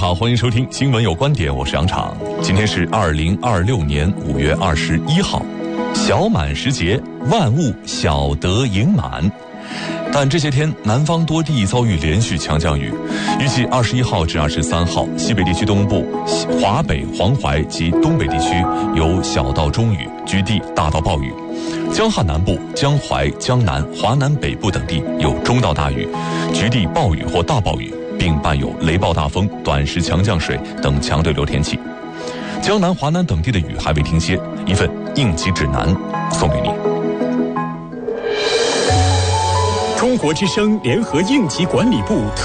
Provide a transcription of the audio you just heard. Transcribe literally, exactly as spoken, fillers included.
好，欢迎收听新闻有观点，我是杨昶。今天是二零二六年五月二十一号，小满时节，万物小得盈满。但这些天南方多地遭遇连续强降雨，预计二十一号至二十三号，西北地区东部、华北、黄淮及东北地区有小到中雨，局地大到暴雨。江汉南部、江淮、江南、华南北部等地有中到大雨，局地暴雨或大暴雨，并伴有雷暴大风、短时强降水等强对流天气。江南、华南等地的雨还未停歇，一份应急指南送给你。 中国之声联合应急管理部